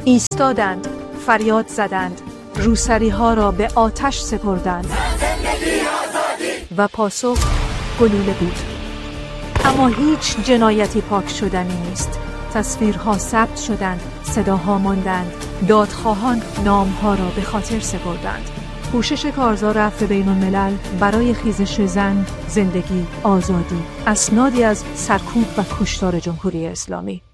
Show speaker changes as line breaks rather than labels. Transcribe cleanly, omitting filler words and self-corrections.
ایستادند، فریاد زدند، روسری‌ها را به آتش سپردند و پاسخ گلوله بود. اما هیچ جنایتی پاک شدنی نیست. تصویرها ثبت شدند، صداها ماندند، دادخواهان نامها را به خاطر سپردند. کوشش کارزار عفو بین الملل برای خیزش زن، زندگی، آزادی، اسنادی از سرکوب و کشتار جمهوری اسلامی.